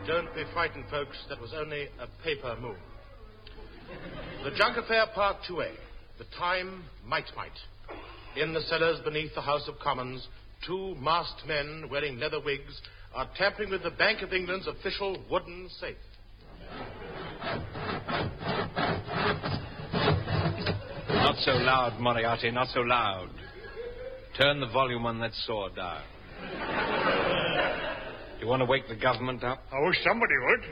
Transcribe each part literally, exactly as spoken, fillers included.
don't be frightened, folks. That was only a paper moon. The Junk Affair, Part two A. The time, might, might. In the cellars beneath the House of Commons, two masked men wearing leather wigs are tampering with the Bank of England's official wooden safe. Not so loud, Moriarty, not so loud. Turn the volume on that saw down. You want to wake the government up? I wish somebody would.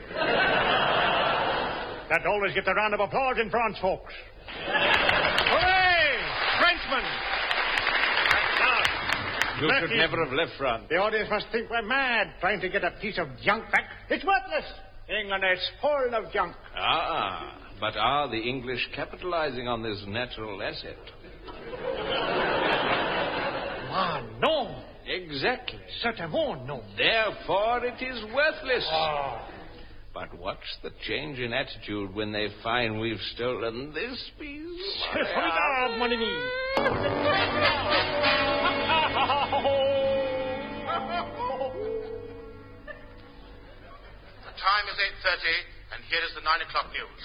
That always gets a round of applause in France, folks. Hooray! Frenchmen! You should never have left France. The audience must think we're mad trying to get a piece of junk back. It's worthless. England is full of junk. Ah, but are the English capitalizing on this natural asset? Ah, no. Exactly. Certainement, no. Therefore, it is worthless. Oh. But watch the change in attitude when they find we've stolen this piece. Ah, mon ami. The time is eight thirty, and here is the nine o'clock news.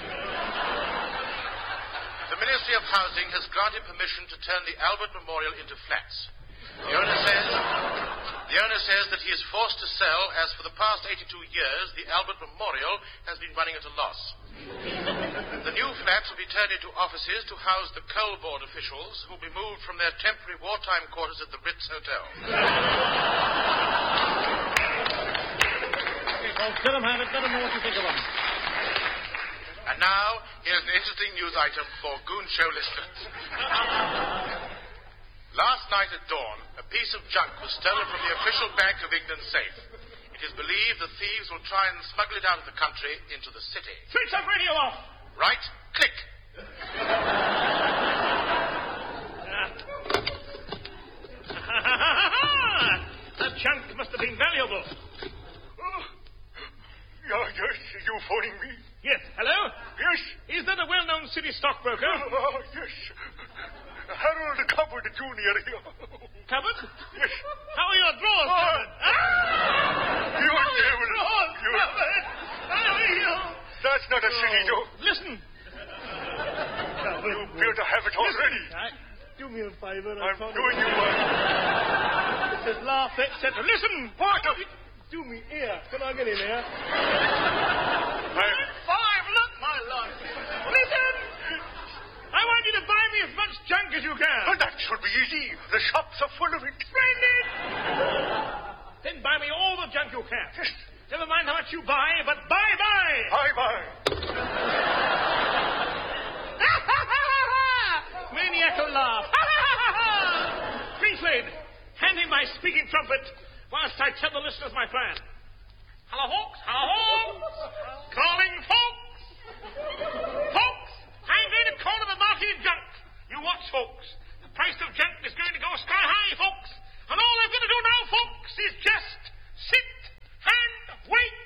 The Ministry of Housing has granted permission to turn the Albert Memorial into flats. The owner says, the owner says that he is forced to sell, as for the past eighty-two years, the Albert Memorial has been running at a loss. The new flats will be turned into offices to house the coal board officials who will be moved from their temporary wartime quarters at the Ritz Hotel. Let them have it. Let them know what you think of them. And now, here's an interesting news item for Goon Show listeners. Last night at dawn, a piece of junk was stolen from the official Bank of England safe. It is believed the thieves will try and smuggle it out of the country into the city. Switch that radio off. Right, click. That junk must have been valuable. Oh. Yeah, yes, you phoning me? Yes, hello? Yes. Is that a well-known city stockbroker? Oh, yes. Harold Cupboard Junior here. Cupboard? Yes. How are your drawers Oh. covered? Ah! You How are your devil. drawers You... covered? How are you? That's not a silly joke. Listen. You appear to have it already. Right. Do me a favor. I'm doing you one. This is laugh, et cetera. Listen. What? Do me here. Can I get in here? I'm... Five, look, my lord. Listen. I want you to buy me as much junk as you can. Oh, that should be easy. The shops are full of it. Splendid. Then buy me all the junk you can. Never mind how much you buy, but buy, buy. Bye-bye. Maniacal laugh. Queenswade, hand him my speaking trumpet whilst I tell the listeners my plan. Hello, folks. Hello, folks. Calling, folks. Folks, I'm going to call the market junk. You watch, folks. The price of junk is going to go sky high, folks. And all I've got to do now, folks, is just sit and wait.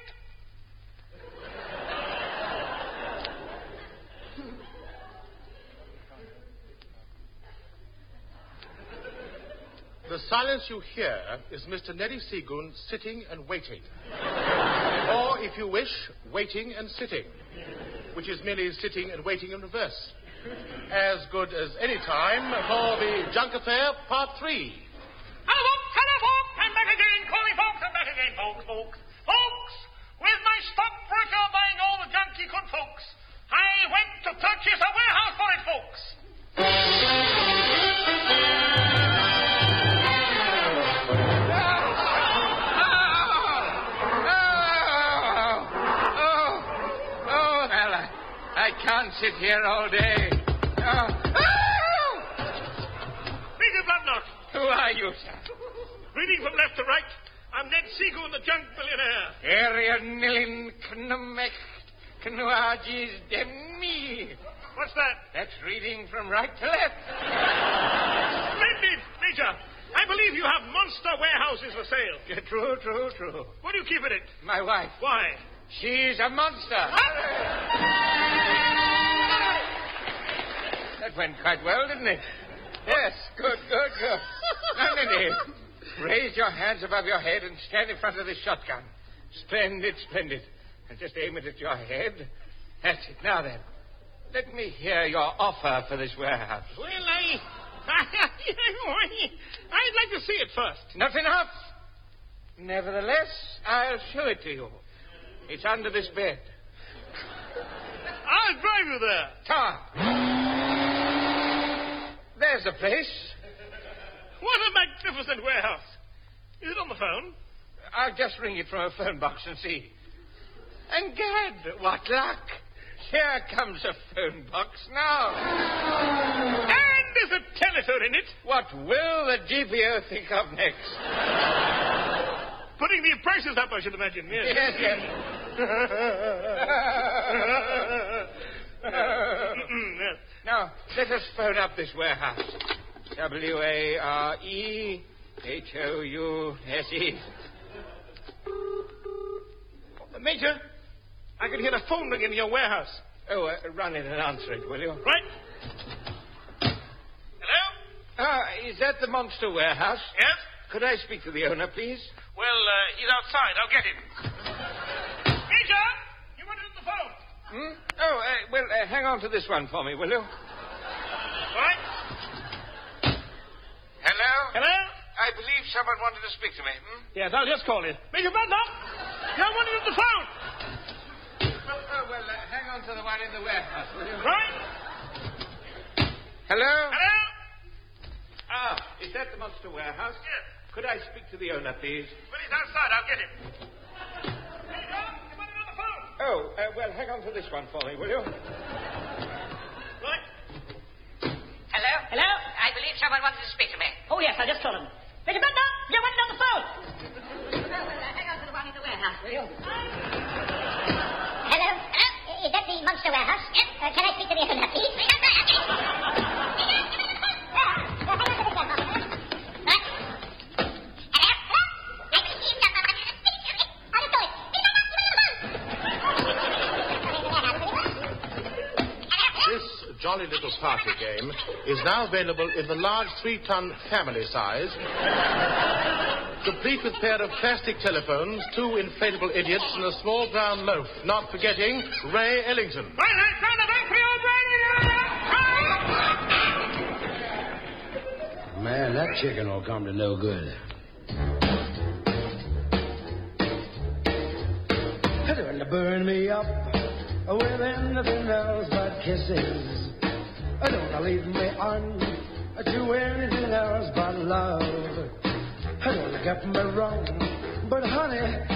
The silence you hear is Mister Neddy Seagoon sitting and waiting. Or, if you wish, waiting and sitting, which is merely sitting and waiting in reverse. As good as any time for the Junk Affair, Part three. Hello, folks. Hello, folks. I'm back again. Calling, folks. I'm back again, folks, folks. Folks, with my stockbroker buying all the junk he could, folks, I went to purchase a warehouse for it, folks. I can't sit here all day. Oh. Oh! Major Bloodnot. Who are you, sir? Reading from left to right, I'm Ned Seagoon, the junk millionaire. Area Nilin Knumek Knuages Demi. What's that? That's reading from right to left. Splendid, Major. I believe you have monster warehouses for sale. Yeah, true, true, true. What do you keep in it? My wife. Why? She's a monster. That went quite well, didn't it? Yes, good, good, good. Now, Neddy, raise your hands above your head and stand in front of this shotgun. Splendid, splendid. And just aim it at your head. That's it. Now then, let me hear your offer for this warehouse. Well, I... I'd like to see it first. Not enough. Nevertheless, I'll show it to you. It's under this bed. I'll drive you there. Tom. There's the place. What a magnificent warehouse. Is it on the phone? I'll just ring it from a phone box and see. And gad, what luck. Here comes a phone box now. And there's a telephone in it. What will the D P O think of next? Putting the prices up, I should imagine. Yes, yes. yes. yes. Now, let us phone up this warehouse. W A R E H O U S E. Major, I can hear a phone ring in your warehouse. Oh, uh, run in and answer it, will you? Right. Hello? Ah, is that the Monster Warehouse? Yes? Could I speak to the owner, please? Well, uh, he's outside. I'll get him. Major, you want to on the phone? Hmm? Oh, uh, well, uh, hang on to this one for me, will you? Right. Hello? Hello? I believe someone wanted to speak to me. Hmm? Yes, I'll just call him. Major Braddock, you're wanted on the phone. Oh, oh well, uh, hang on to the one in the warehouse, will you? Right. Hello? Hello? Ah, is that the Monster Warehouse? Yes. Could I speak to the owner, please? Well, he's outside. I'll get him. Major, you wanted on the phone. Oh, uh, well, hang on to this one for me, will you? Right. Hello? Hello? I believe someone wanted to speak to me. Oh, yes, I just told him. Major Butler, you wanted on the phone. Well, uh, hang on to the one in the warehouse, will you? Hello? Hello? Is that the Monster Warehouse? Yes. Uh, can I speak to the owner, please? Jolly little party game is now available in the large three-ton family size, complete with a pair of plastic telephones, two inflatable idiots, and a small brown loaf. Not forgetting Ray Ellington. Right, right, turn the back for your brain. Man, that chicken will come to no good. They're going to burn me up with anything else but kisses. Don't leave me on to anything else but love. Don't get me wrong, but honey,